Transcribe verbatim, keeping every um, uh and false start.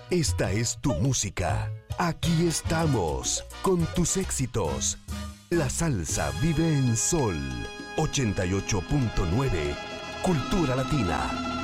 Esta es tu música. Aquí estamos, con tus éxitos. La salsa vive en Sol ochenta y ocho punto nueve, Cultura Latina.